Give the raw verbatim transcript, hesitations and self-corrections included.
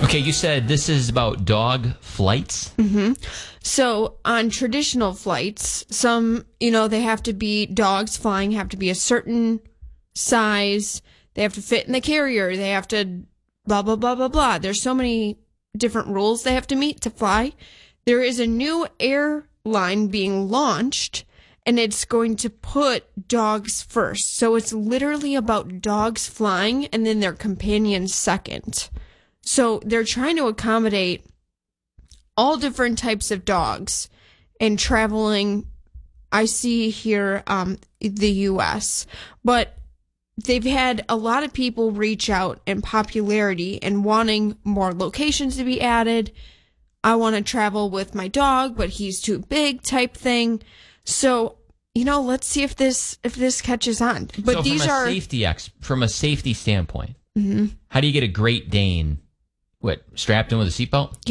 Okay, you said this is about dog flights? Mm-hmm. So on traditional flights, some, you know, they have to be, dogs flying have to be a certain size. They have to fit in the carrier. They have to blah, blah, blah, blah, blah. There's so many different rules they have to meet to fly. There is a new airline being launched, and it's going to put dogs first. So it's literally about dogs flying and then their companions second. So they're trying to accommodate all different types of dogs and traveling. I see here um, the U S, but they've had a lot of people reach out in popularity and wanting more locations to be added. I want to travel with my dog, but he's too big type thing. So, you know, let's see if this if this catches on. But so these from a are safety ex from a safety standpoint. Mm-hmm. How do you get a Great Dane? What, strapped in with a seatbelt?